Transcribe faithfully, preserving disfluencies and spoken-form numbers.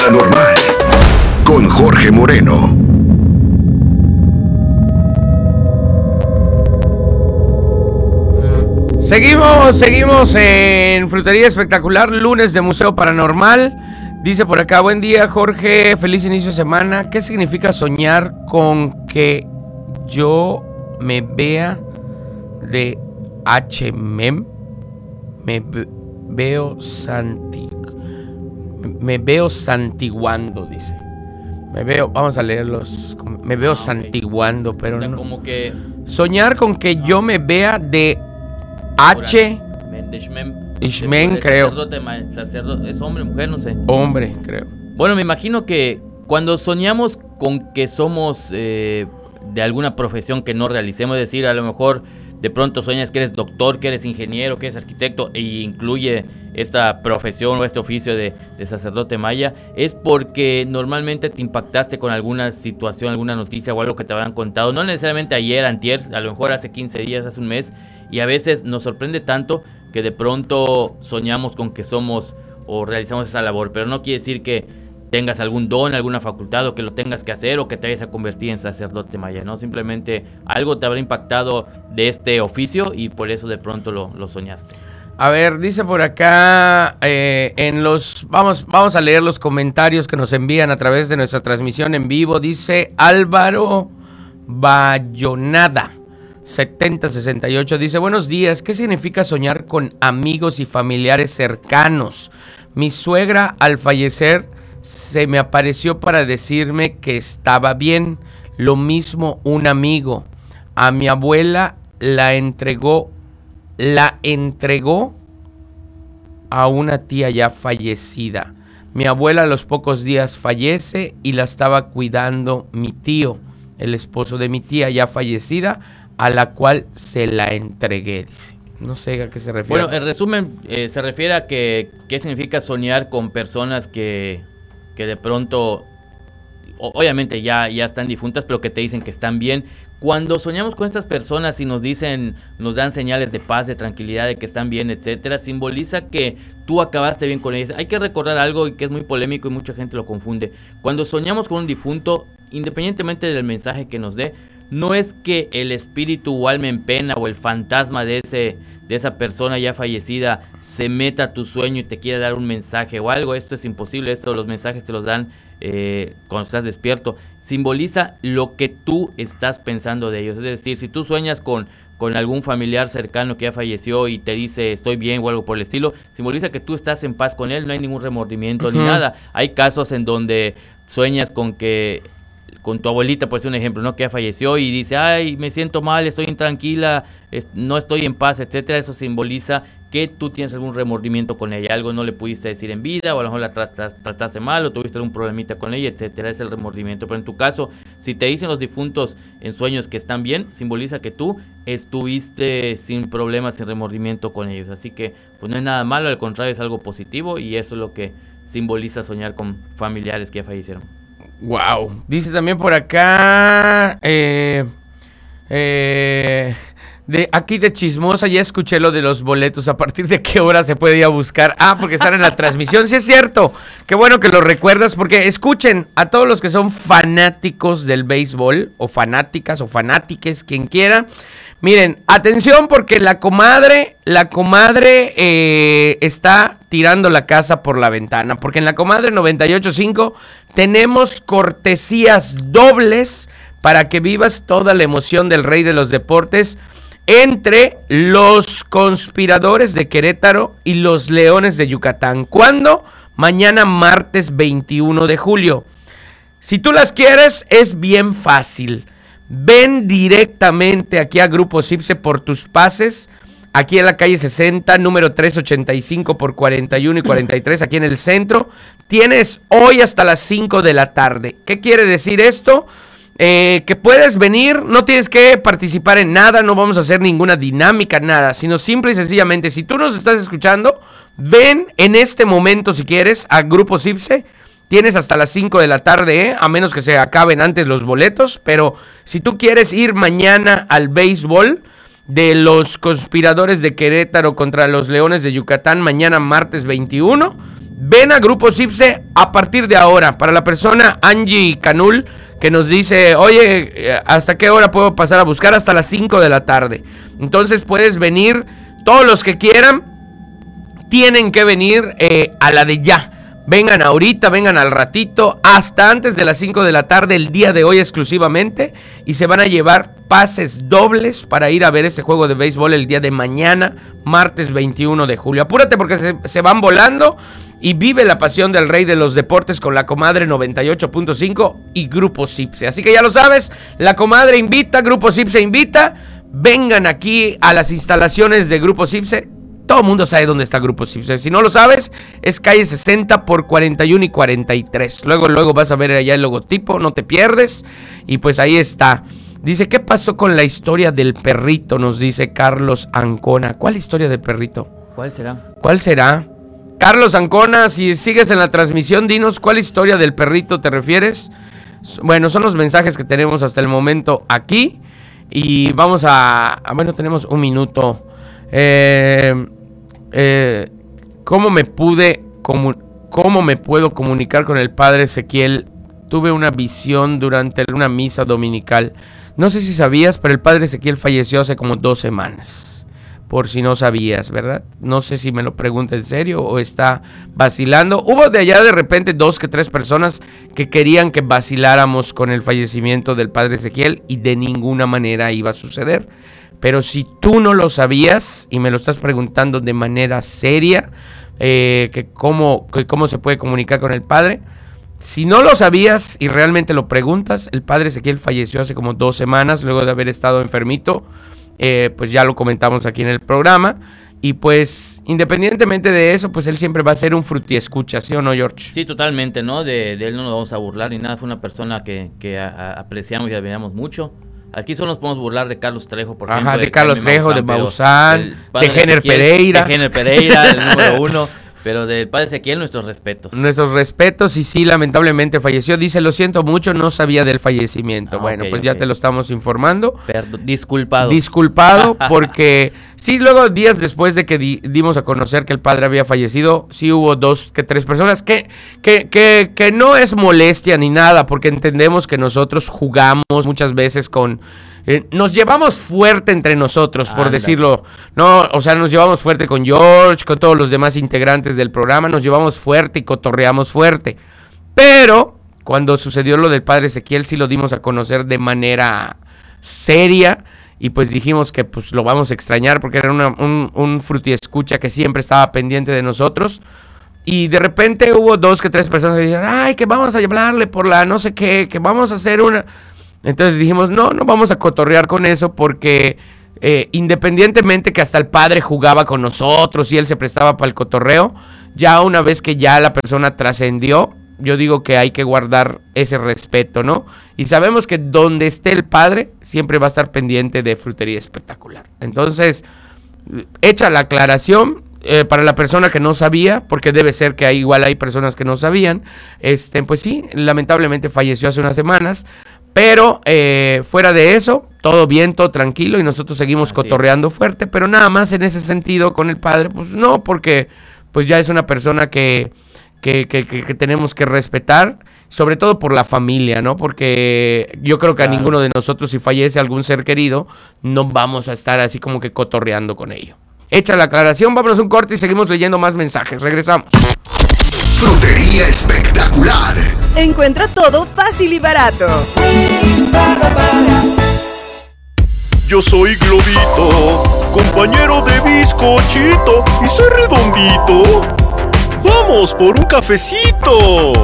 Anormal con Jorge Moreno. Seguimos, seguimos en Frutería Espectacular, lunes de Museo Paranormal. Dice por acá, buen día Jorge, feliz inicio de semana. ¿Qué significa soñar con que yo me vea de H M E M? Me ve- veo santi... Me veo santiguando, dice. Me veo, vamos a leerlos. Me veo Ah, okay. santiguando, pero O sea, no. como que Soñar con que yo me vea de H... de Ishmen, Ishmen, de creo. sacerdote, ma- sacerdote, es hombre, mujer, no sé. Hombre, creo. Bueno, me imagino que cuando soñamos con que somos eh, de alguna profesión que no realicemos, es decir, a lo mejor de pronto sueñas que eres doctor, que eres ingeniero, que eres arquitecto, e incluye esta profesión o este oficio de, de sacerdote maya, es porque normalmente te impactaste con alguna situación, alguna noticia o algo que te habrán contado, no necesariamente ayer, antier, a lo mejor hace quince días, hace un mes, y a veces nos sorprende tanto que de pronto soñamos con que somos o realizamos esa labor, pero no quiere decir que tengas algún don, alguna facultad, o que lo tengas que hacer, o que te vayas a convertir en sacerdote maya, ¿no? Simplemente algo te habrá impactado de este oficio y por eso de pronto lo, lo soñaste. A ver, dice por acá, eh, en los, vamos, vamos a leer los comentarios que nos envían a través de nuestra transmisión en vivo. Dice Álvaro Bayonada, setenta sesenta y ocho, dice, buenos días, ¿qué significa soñar con amigos y familiares cercanos? Mi suegra al fallecer se me apareció para decirme que estaba bien. Lo mismo un amigo. A mi abuela la entregó, la entregó a una tía ya fallecida. Mi abuela a los pocos días fallece y la estaba cuidando mi tío, el esposo de mi tía ya fallecida, a la cual se la entregué, dice. No sé a qué se refiere. Bueno, en resumen, eh, se refiere a que qué significa soñar con personas que, que de pronto, o, obviamente ya, ya están difuntas, pero que te dicen que están bien. Cuando soñamos con estas personas y nos dicen, nos dan señales de paz, de tranquilidad, de que están bien, etcétera, simboliza que tú acabaste bien con ellos. Hay que recordar algo que es muy polémico y mucha gente lo confunde. Cuando soñamos con un difunto, independientemente del mensaje que nos dé, no es que el espíritu o alma en pena o el fantasma de ese de esa persona ya fallecida se meta a tu sueño y te quiera dar un mensaje o algo. Esto es imposible. Esto, los mensajes te los dan eh, cuando estás despierto. Simboliza lo que tú estás pensando de ellos. Es decir, si tú sueñas con, con algún familiar cercano que ya falleció y te dice estoy bien o algo por el estilo, simboliza que tú estás en paz con él, no hay ningún remordimiento uh-huh. ni nada. Hay casos en donde sueñas con que con tu abuelita, por decir un ejemplo, ¿no? Que ya falleció y dice, ay, me siento mal, estoy intranquila, es, no estoy en paz, etcétera. Eso simboliza que tú tienes algún remordimiento con ella, algo no le pudiste decir en vida, o a lo mejor la tra- trataste mal, o tuviste algún problemita con ella, etcétera. Es el remordimiento. Pero en tu caso, si te dicen los difuntos en sueños que están bien, simboliza que tú estuviste sin problemas, sin remordimiento con ellos. Así que, pues no es nada malo, al contrario, es algo positivo, y eso es lo que simboliza soñar con familiares que ya fallecieron. Wow. Dice también por acá, eh, eh, de aquí de Chismosa, ya escuché lo de los boletos. ¿A partir de qué hora se puede ir a buscar? Ah, porque están en la transmisión. Sí es cierto. Qué bueno que lo recuerdas, porque escuchen a todos los que son fanáticos del béisbol, o fanáticas, o fanátiques, quien quiera. Miren, atención, porque la comadre, la comadre eh, está tirando la casa por la ventana, porque en la comadre noventa y ocho punto cinco tenemos cortesías dobles para que vivas toda la emoción del rey de los deportes entre los conspiradores de Querétaro y los Leones de Yucatán. ¿Cuándo? Mañana martes veintiuno de julio. Si tú las quieres, es bien fácil. Ven directamente aquí a Grupo Cipse por tus pases, aquí en la calle sesenta, número trescientos ochenta y cinco por cuarenta y uno y cuarenta y tres, aquí en el centro. Tienes hoy hasta las cinco de la tarde. ¿Qué quiere decir esto? Eh, que puedes venir, no tienes que participar en nada, no vamos a hacer ninguna dinámica, nada, sino simple y sencillamente, si tú nos estás escuchando, ven en este momento si quieres a Grupo Cipse. Tienes hasta las cinco de la tarde, ¿eh? A menos que se acaben antes los boletos. Pero si tú quieres ir mañana al béisbol de los conspiradores de Querétaro contra los Leones de Yucatán, mañana martes veintiuno, ven a Grupo Cipse a partir de ahora. Para la persona Angie Canul, que nos dice, oye, ¿hasta qué hora puedo pasar a buscar? Hasta las cinco de la tarde. Entonces puedes venir, todos los que quieran, tienen que venir eh, a la de ya. Vengan ahorita, vengan al ratito, hasta antes de las cinco de la tarde, el día de hoy exclusivamente, y se van a llevar pases dobles para ir a ver ese juego de béisbol el día de mañana, martes veintiuno de julio. Apúrate porque se, se van volando y vive la pasión del rey de los deportes con La Comadre noventa y ocho punto cinco y Grupo Cipse. Así que ya lo sabes, La Comadre invita, Grupo Cipse invita, vengan aquí a las instalaciones de Grupo Cipse. Todo el mundo sabe dónde está Grupo Cipse. Si no lo sabes, es calle sesenta por cuarenta y uno y cuarenta y tres. Luego, luego vas a ver allá el logotipo, no te pierdes. Y pues ahí está. Dice, ¿qué pasó con la historia del perrito? Nos dice Carlos Ancona. ¿Cuál historia del perrito? ¿Cuál será? ¿Cuál será? Carlos Ancona, si sigues en la transmisión, dinos cuál historia del perrito te refieres. Bueno, son los mensajes que tenemos hasta el momento aquí. Y vamos a... Bueno, tenemos un minuto. Eh... Eh, ¿Cómo me pude comu- cómo me puedo comunicar con el padre Ezequiel? Tuve una visión durante una misa dominical. No sé si sabías, pero el padre Ezequiel falleció hace como dos semanas. Por si no sabías, ¿verdad? No sé si me lo pregunta en serio o está vacilando. Hubo de allá de repente dos que tres personas que querían que vaciláramos con el fallecimiento del padre Ezequiel y de ninguna manera iba a suceder. Pero si tú no lo sabías y me lo estás preguntando de manera seria, eh, que cómo, que cómo se puede comunicar con el padre, si no lo sabías y realmente lo preguntas, el padre Ezequiel falleció hace como dos semanas luego de haber estado enfermito, eh, pues ya lo comentamos aquí en el programa. Y pues, independientemente de eso, pues él siempre va a ser un frutiescucha, ¿sí o no, George? Sí, totalmente, ¿no? De, de él no nos vamos a burlar ni nada. Fue una persona que, que a, a, apreciamos y admiramos mucho. Aquí solo nos podemos burlar de Carlos Trejo, por ejemplo. Ajá, de, de Carlos Trejo, de Maussan, de Jenner Pereira. De Jenner Pereira, el número uno. Pero del padre Ezequiel, nuestros respetos. Nuestros respetos, y sí, lamentablemente falleció. Dice, lo siento mucho, no sabía del fallecimiento. Ah, bueno, okay, pues okay. Ya te lo estamos informando. Perdón, disculpado. Disculpado, porque sí, luego días después de que di, dimos a conocer que el padre había fallecido, sí hubo dos que tres personas que, que, que, que no es molestia ni nada, porque entendemos que nosotros jugamos muchas veces con... Eh, nos llevamos fuerte entre nosotros, por Anda. decirlo, no, o sea, nos llevamos fuerte con George, con todos los demás integrantes del programa, nos llevamos fuerte y cotorreamos fuerte, pero cuando sucedió lo del padre Ezequiel sí lo dimos a conocer de manera seria, y pues dijimos que pues lo vamos a extrañar porque era una, un, un frutiescucha que siempre estaba pendiente de nosotros. Y de repente hubo dos que tres personas que dijeron, ay, que vamos a hablarle por la no sé qué, que vamos a hacer una... Entonces dijimos, no, no vamos a cotorrear con eso porque eh, independientemente que hasta el padre jugaba con nosotros y él se prestaba para el cotorreo, ya una vez que ya la persona trascendió, yo digo que hay que guardar ese respeto, ¿no? Y sabemos que donde esté el padre siempre va a estar pendiente de Frutería Espectacular. Entonces, hecha la aclaración, eh, para la persona que no sabía, porque debe ser que hay, igual hay personas que no sabían, este, pues sí, lamentablemente falleció hace unas semanas. Pero eh, fuera de eso, todo bien, todo tranquilo y nosotros seguimos Así cotorreando es. fuerte, pero nada más en ese sentido con el padre, pues no, porque pues ya es una persona que, que, que, que, que tenemos que respetar, sobre todo por la familia, ¿no? Porque yo creo que claro. a ninguno de nosotros, si fallece algún ser querido, no vamos a estar así como que cotorreando con ello. Hecha la aclaración, vámonos un corte y seguimos leyendo más mensajes. Regresamos. Frutería Espectacular. Encuentra todo fácil y barato. Yo soy Globito, compañero de bizcochito, y soy redondito. ¡Vamos por un cafecito!